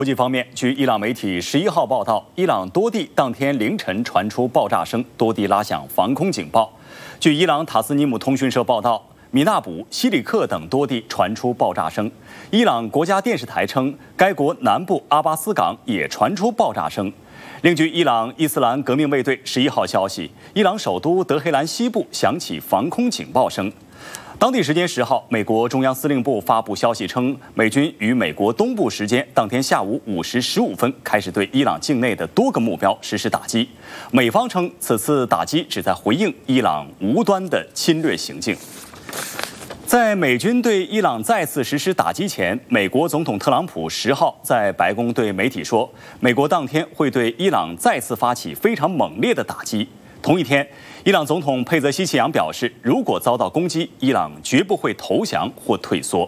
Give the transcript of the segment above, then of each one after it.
国际方面，据伊朗媒体11号报道，伊朗多地当天凌晨传出爆炸声，多地拉响防空警报。据伊朗塔斯尼姆通讯社报道，米纳卜、西里克等多地传出爆炸声。伊朗国家电视台称，该国南部阿巴斯港也传出爆炸声。另据伊朗伊斯兰革命卫队11号消息，伊朗首都德黑兰西部响起防空警报声。当地时间10号，美国中央司令部发布消息称，美军于美国东部时间当天下午5时15分开始对伊朗境内的多个目标实施打击。美方称，此次打击旨在回应伊朗无端的侵略行径。在美军对伊朗再次实施打击前，美国总统特朗普10号在白宫对媒体说，美国当天会对伊朗再次发起非常猛烈的打击。同一天，伊朗总统佩泽西奇扬表示，如果遭到攻击，伊朗绝不会投降或退缩。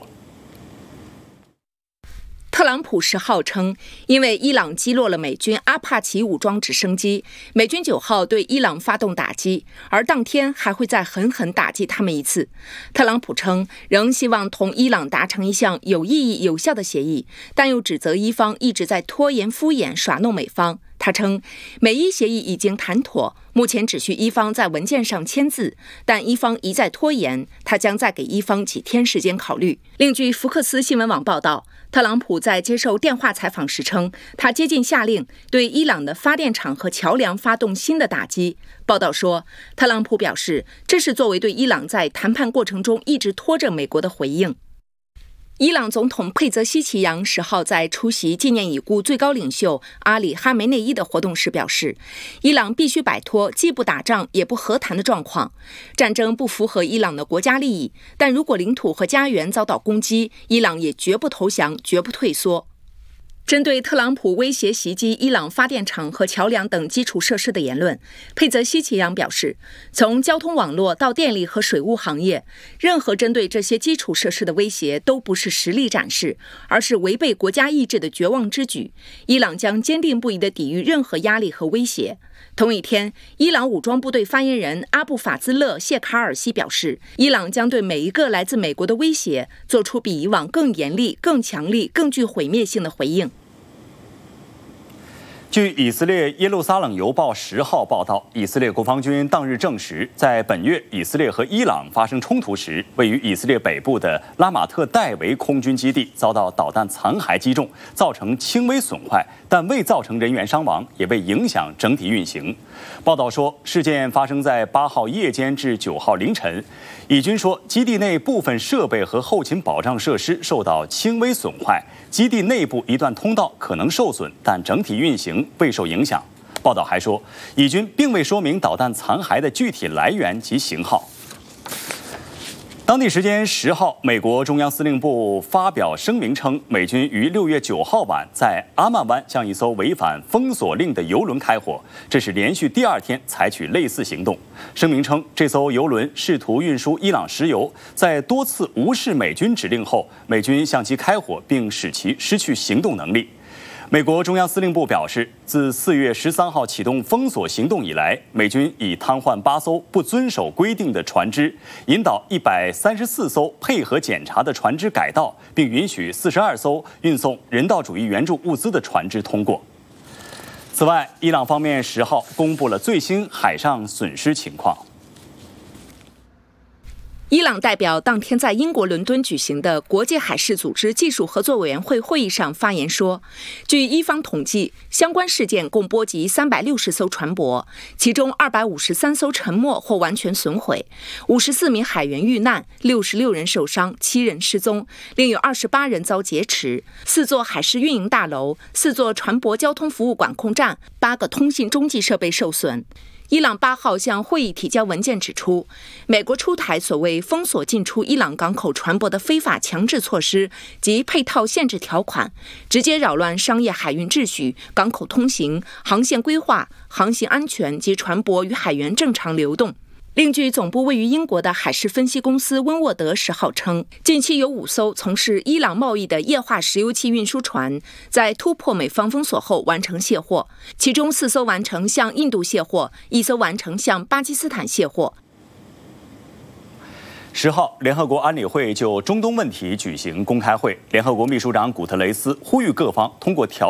特朗普10号称，因为伊朗击落了美军阿帕奇武装直升机，美军9号对伊朗发动打击，而当天还会再狠狠打击他们一次。特朗普称，仍希望同伊朗达成一项有意义、有效的协议，但又指责伊方一直在拖延、敷衍、耍弄美方。他称，美伊协议已经谈妥，目前只需伊方在文件上签字，但伊方一再拖延，他将再给伊方几天时间考虑。另据福克斯新闻网报道，特朗普在接受电话采访时称，他接近下令对伊朗的发电厂和桥梁发动新的打击。报道说，特朗普表示，这是作为对伊朗在谈判过程中一直拖着美国的回应。伊朗总统佩泽西奇扬10号在出席纪念已故最高领袖阿里哈梅内伊的活动时表示，伊朗必须摆脱既不打仗也不和谈的状况。战争不符合伊朗的国家利益，但如果领土和家园遭到攻击，伊朗也绝不投降，绝不退缩。针对特朗普威胁袭击伊朗发电厂和桥梁等基础设施的言论，佩泽西奇扬表示，从交通网络到电力和水务行业，任何针对这些基础设施的威胁都不是实力展示，而是违背国家意志的绝望之举。伊朗将坚定不移地抵御任何压力和威胁。同一天，伊朗武装部队发言人阿布法兹勒·谢卡尔西表示，伊朗将对每一个来自美国的威胁做出比以往更严厉、更强力、更具毁灭性的回应。 据以色列耶路撒冷邮报10号报道，以色列国防军当日证实，在本月以色列和伊朗发生冲突时，位于以色列北部的拉马特戴维空军基地遭到导弹残骸击中，造成轻微损坏，但未造成人员伤亡，也未影响整体运行。报道说，事件发生在8号夜间至9号凌晨。以军说，基地内部分设备和后勤保障设施受到轻微损坏，基地内部一段通道可能受损，但整体运行未受影响。报道还说，以军并未说明导弹残骸的具体来源及型号。当地时间10号，美国中央司令部发表声明称，美军于6月9号晚在阿曼湾向一艘违反封锁令的油轮开火，这是连续第2天采取类似行动。声明称，这艘油轮试图运输伊朗石油，在多次无视美军指令后，美军向其开火，并使其失去行动能力。美国中央司令部表示，自4月13号启动封锁行动以来，美军已瘫痪8艘不遵守规定的船只，引导134艘配合检查的船只改道，并允许42艘运送人道主义援助物资的船只通过。此外，伊朗方面10号公布了最新海上损失情况。 伊朗代表当天在英国伦敦举行的国际海事组织技术合作委员会会议上发言说，据伊方统计，相关事件共波及360艘船舶，其中253艘沉没或完全损毁，54名海员遇难，66人受伤，7人失踪，另有28人遭劫持，4座海事运营大楼，4座船舶交通服务管控站，8个通信中继设备受损。伊朗8号向会议提交文件指出，美国出台所谓封锁进出伊朗港口船舶的非法强制措施及配套限制条款，直接扰乱商业海运秩序、港口通行、航线规划、航行安全及船舶与海员正常流动。另据总部位于英国的海事分析公司温沃德10号称，近期有5艘从事伊朗贸易的液化石油气运输船在突破美方封锁后完成卸货，其中4艘完成向印度卸货，1艘完成向巴基斯坦卸货。 10号，联合国安理会就中东问题举行公开会，联合国秘书长古特雷斯呼吁各方通过调